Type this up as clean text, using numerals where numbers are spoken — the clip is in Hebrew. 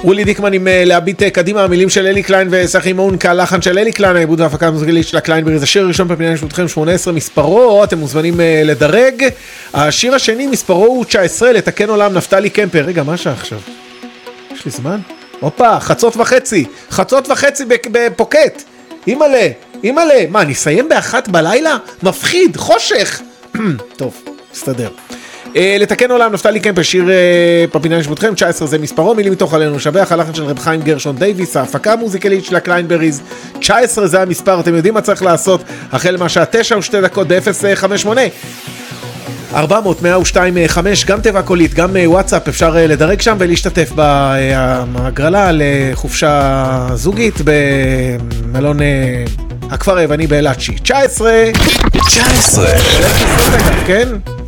רולי דיקמן עם להביט קדימה, המילים של אלי קליין וסחי מאון כלחן של אלי קליין, העיבוד וההפקה המוזיקלית של הקליינבריז. השיר הראשון בפינה נשמתכם 18 מספרו, אתם מוזמנים לדרג. השיר השני מספרו הוא 19, לתקן עולם, נפתלי קמפר. רגע, מה השעה עכשיו? יש לי זמן? הופה, חצות וחצי בפוקט. אימאלה, מה, נסיים באחת בלילה? מפחיד, חושך. טוב, מסתדר. לתקן עולם, נפתלי קמפר, שיר בפינה נשמתכם, 19 זה מספרו, מילים מתוך עלינו שבח, הלחן של רב חיים גרשון דייביס, ההפקה המוזיקלית של הקליינבריז, 19 זה המספר, אתם יודעים מה צריך לעשות, החל מהשעה 9 ו2 דקות ב-058 400-102-5, גם טבע קולית, גם וואטסאפ, אפשר לדרג שם ולהשתתף בהגרלה לחופשה זוגית במלון הכפר היווני באלאצ'י. 19 כן?